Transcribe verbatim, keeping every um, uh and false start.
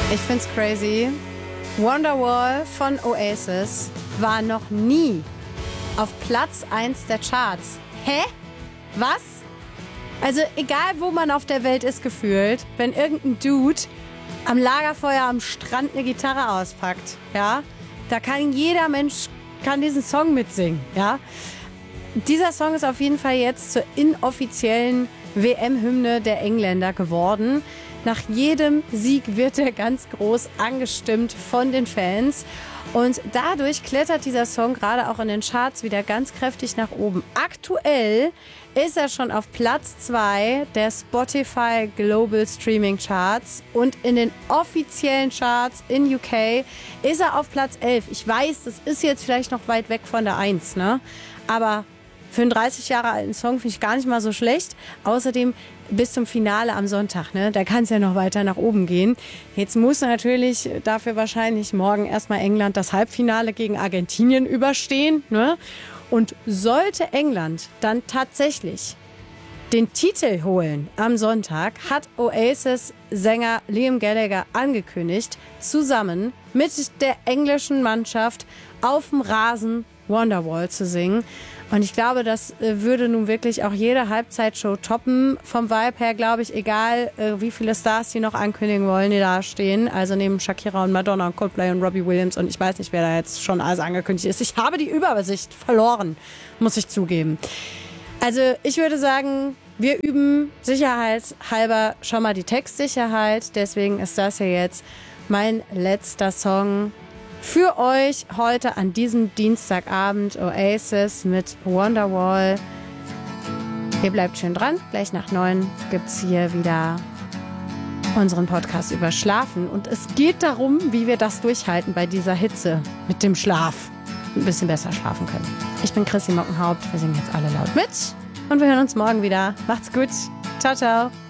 Ich find's crazy. Wonderwall von Oasis war noch nie auf Platz eins der Charts. Hä? Was? Also egal, wo man auf der Welt ist gefühlt, wenn irgendein Dude am Lagerfeuer am Strand eine Gitarre auspackt, ja, da kann jeder Mensch kann diesen Song mitsingen, ja. Dieser Song ist auf jeden Fall jetzt zur inoffiziellen W M-Hymne der Engländer geworden. Nach jedem Sieg wird er ganz groß angestimmt von den Fans. Und dadurch klettert dieser Song gerade auch in den Charts wieder ganz kräftig nach oben. Aktuell ist er schon auf Platz zwei der Spotify Global Streaming Charts. Und in den offiziellen Charts in U K ist er auf Platz elf. Ich weiß, das ist jetzt vielleicht noch weit weg von der eins, ne? Aber für einen dreißig Jahre alten Song finde ich gar nicht mal so schlecht. Außerdem bis zum Finale am Sonntag, ne? Da kann es ja noch weiter nach oben gehen. Jetzt muss natürlich dafür wahrscheinlich morgen erstmal England das Halbfinale gegen Argentinien überstehen, ne? Und sollte England dann tatsächlich den Titel holen am Sonntag, hat Oasis-Sänger Liam Gallagher angekündigt, zusammen mit der englischen Mannschaft auf dem Rasen Wonderwall zu singen. Und ich glaube, das äh, würde nun wirklich auch jede Halbzeitshow toppen. Vom Vibe her, glaube ich, egal äh, wie viele Stars die noch ankündigen wollen, die da stehen. Also neben Shakira und Madonna und Coldplay und Robbie Williams und ich weiß nicht, wer da jetzt schon alles angekündigt ist. Ich habe die Übersicht verloren, muss ich zugeben. Also ich würde sagen, wir üben sicherheitshalber schon mal die Textsicherheit. Deswegen ist das ja jetzt mein letzter Song für euch heute an diesem Dienstagabend. Oasis mit Wonderwall. Ihr bleibt schön dran. Gleich nach neun gibt's hier wieder unseren Podcast über Schlafen. Und es geht darum, wie wir das durchhalten bei dieser Hitze mit dem Schlaf. Ein bisschen besser schlafen können. Ich bin Chrissy Mockenhaupt. Wir singen jetzt alle laut mit. Und wir hören uns morgen wieder. Macht's gut. Ciao, ciao.